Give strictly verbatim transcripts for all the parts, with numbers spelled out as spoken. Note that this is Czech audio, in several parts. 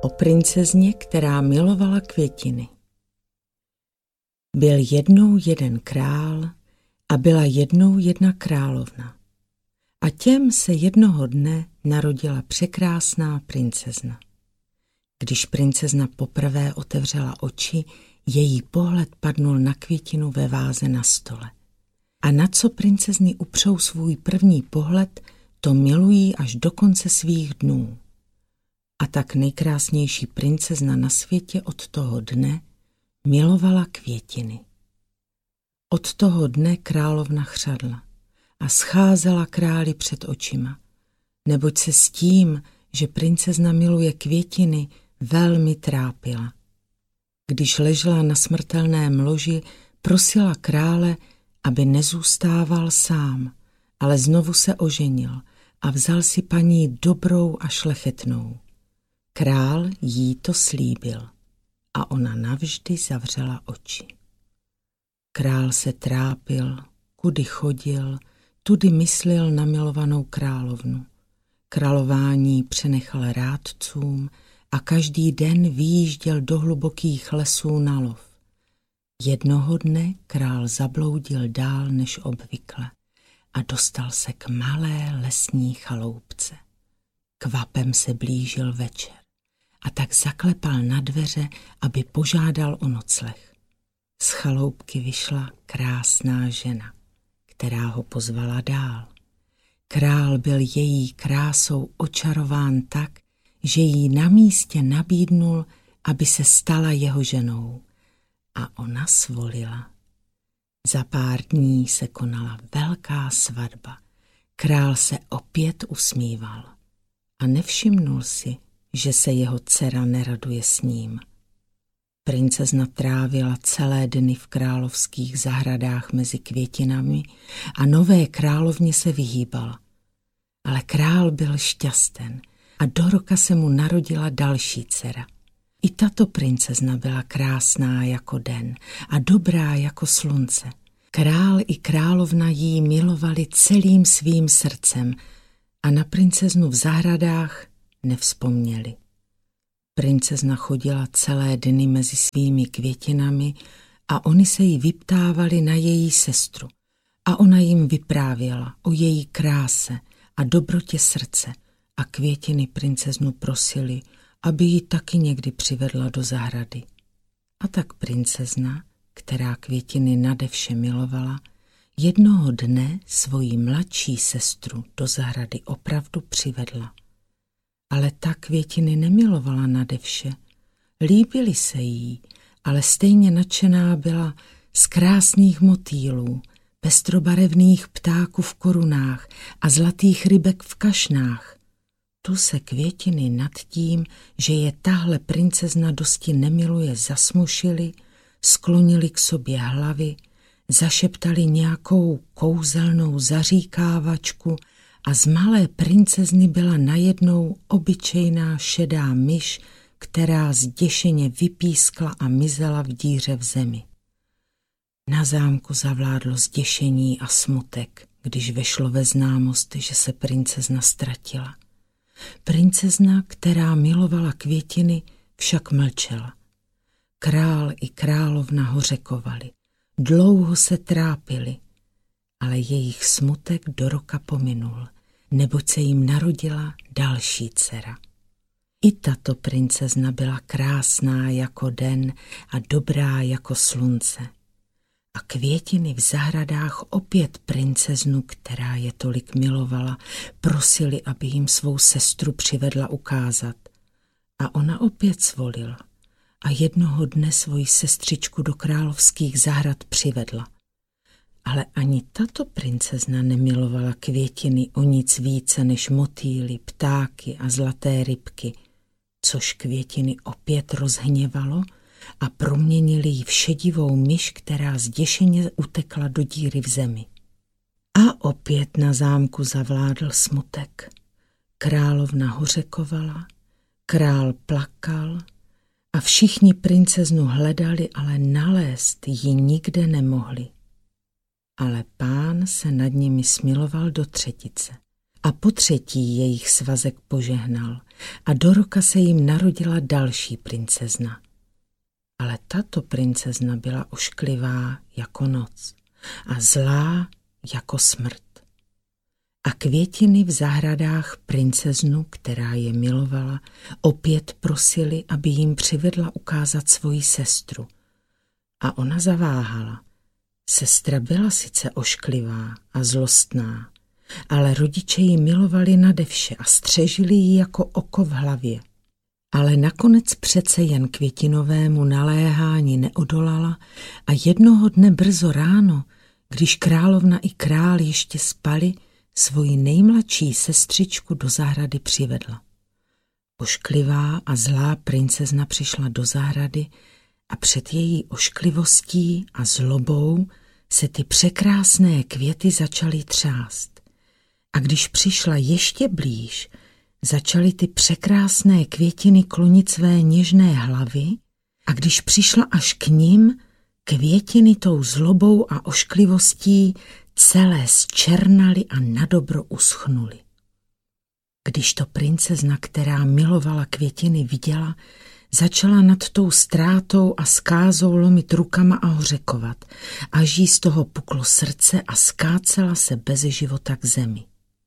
O princezně, která milovala květiny. Byl jednou jeden král a byla jednou jedna královna. A těm se jednoho dne narodila překrásná princezna. Když princezna poprvé otevřela oči, její pohled padnul na květinu ve váze na stole. A na co princezny upřou svůj první pohled, to milují až do konce svých dnů. A tak nejkrásnější princezna na světě od toho dne milovala květiny. Od toho dne královna chřadla a scházela králi před očima, neboť se s tím, že princezna miluje květiny, velmi trápila. Když ležela na smrtelném loži, prosila krále, aby nezůstával sám, ale znovu se oženil a vzal si paní dobrou a šlechetnou. Král jí to slíbil a ona navždy zavřela oči. Král se trápil, kudy chodil, tudy myslel na milovanou královnu. Králování přenechal rádcům a každý den vyjížděl do hlubokých lesů na lov. Jednoho dne král zabloudil dál než obvykle a dostal se k malé lesní chaloupce. Kvapem se blížil večer a tak zaklepal na dveře, aby požádal o nocleh. Z chaloupky vyšla krásná žena, která ho pozvala dál. Král byl její krásou očarován tak, že jí na místě nabídnul, aby se stala jeho ženou. A ona svolila. Za pár dní se konala velká svatba. Král se opět usmíval a nevšimnul si, že se jeho dcera neraduje s ním. Princezna trávila celé dny v královských zahradách mezi květinami a nové královně se vyhýbala. Ale král byl šťasten a do roka se mu narodila další dcera. I tato princezna byla krásná jako den a dobrá jako slunce. Král i královna jí milovali celým svým srdcem a na princeznu v zahradách nevzpomněli. Princezna chodila celé dny mezi svými květinami a oni se jí vyptávali na její sestru a ona jim vyprávěla o její kráse a dobrotě srdce a květiny princeznu prosili, aby ji taky někdy přivedla do zahrady. A tak princezna, která květiny nade vše milovala, jednoho dne svoji mladší sestru do zahrady opravdu přivedla. Ale ta květiny nemilovala nade vše. Líbily se jí, ale stejně nadšená byla z krásných motýlů, pestrobarevných ptáků v korunách a zlatých rybek v kašnách. Tu se květiny nad tím, že je tahle princezna dosti nemiluje, zasmušily, sklonili k sobě hlavy, zašeptali nějakou kouzelnou zaříkávačku a z malé princezny byla najednou obyčejná šedá myš, která zděšeně vypískla a mizela v díře v zemi. Na zámku zavládlo zděšení a smutek, když vešlo ve známost, že se princezna ztratila. Princezna, která milovala květiny, však mlčela. Král i královna ho řekovali. Dlouho se trápili, ale jejich smutek do roka pominul, neboť se jim narodila další dcera. I tato princezna byla krásná jako den a dobrá jako slunce. A květiny v zahradách opět princeznu, která je tolik milovala, prosili, aby jim svou sestru přivedla ukázat. A ona opět svolila a jednoho dne svoji sestřičku do královských zahrad přivedla. Ale ani tato princezna nemilovala květiny o nic více než motýly, ptáky a zlaté rybky, což květiny opět rozhněvalo a proměnili ji v šedivou myš, která zděšeně utekla do díry v zemi. A opět na zámku zavládl smutek. Královna hořekovala, král plakal a všichni princeznu hledali, ale nalézt ji nikde nemohli. Ale pán se nad nimi smiloval do třetice a po třetí jejich svazek požehnal a do roka se jim narodila další princezna. Ale tato princezna byla ošklivá jako noc a zlá jako smrt. A květiny v zahradách princeznu, která je milovala, opět prosili, aby jim přivedla ukázat svoji sestru. A ona zaváhala. Sestra byla sice ošklivá a zlostná, ale rodiče ji milovali nade vše a střežili ji jako oko v hlavě. Ale nakonec přece jen květinovému naléhání neodolala a jednoho dne brzo ráno, když královna i král ještě spali, svoji nejmladší sestřičku do zahrady přivedla. Ošklivá a zlá princezna přišla do zahrady a před její ošklivostí a zlobou se ty překrásné květy začaly třást. A když přišla ještě blíž, začaly ty překrásné květiny klonit své něžné hlavy a když přišla až k nim, květiny tou zlobou a ošklivostí celé zčernaly a nadobro uschnuly. Když to princezna, která milovala květiny, viděla, začala nad tou ztrátou a zkázou lomit rukama a hořekovat, až jí z toho puklo srdce a skácela se bez života k zemi.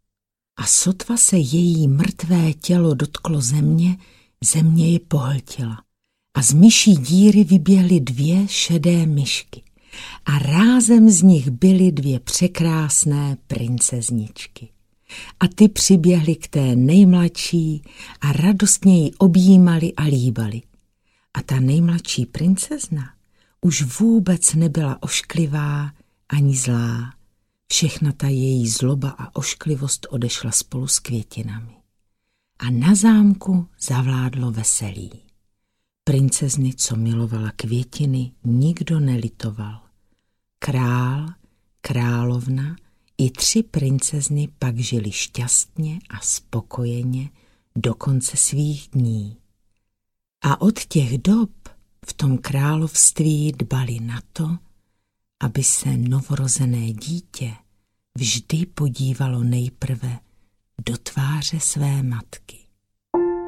A sotva se její mrtvé tělo dotklo země, země ji pohltila a z myší díry vyběhly dvě šedé myšky a rázem z nich byly dvě překrásné princezničky. A ty přiběhly k té nejmladší a radostně ji objímali a líbali. A ta nejmladší princezna už vůbec nebyla ošklivá ani zlá. Všechna ta její zloba a ošklivost odešla spolu s květinami. A na zámku zavládlo veselí. Princezny, co milovala květiny, nikdo nelitoval. Král, královna i tři princezny pak žili šťastně a spokojeně do konce svých dní. A od těch dob v tom království dbali na to, aby se novorozené dítě vždy podívalo nejprve do tváře své matky.